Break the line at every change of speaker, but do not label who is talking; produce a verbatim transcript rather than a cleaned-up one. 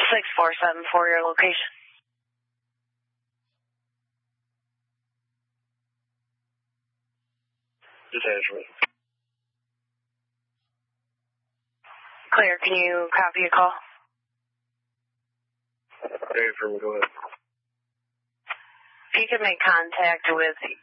six four seven four, your location.
Detachment.
Clear, can you copy a call?
Hey, from go ahead.
If you can make contact with